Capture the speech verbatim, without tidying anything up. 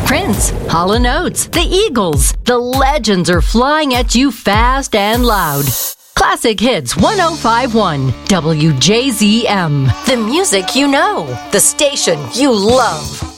Prince, Hall and Oates, the Eagles. The legends are flying at you fast and loud. Classic Hits one oh five point one W J Z M. The music you know. The station you love.